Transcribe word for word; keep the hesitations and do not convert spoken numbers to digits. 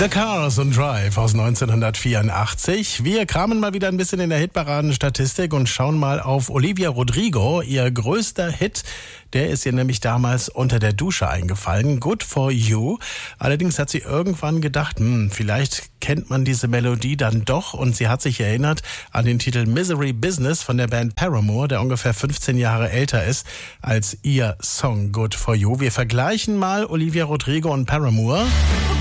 The Cars und Drive aus neunzehnhundertvierundachtzig. Wir kramen mal wieder ein bisschen in der Hitparaden-Statistik und schauen mal auf Olivia Rodrigo. Ihr größter Hit, der ist ihr nämlich damals unter der Dusche eingefallen. Good for You. Allerdings hat sie irgendwann gedacht, hm, vielleicht kennt man diese Melodie dann doch. Und sie hat sich erinnert an den Titel Misery Business von der Band Paramore, der ungefähr fünfzehn Jahre älter ist als ihr Song Good for You. Wir vergleichen mal Olivia Rodrigo und Paramore.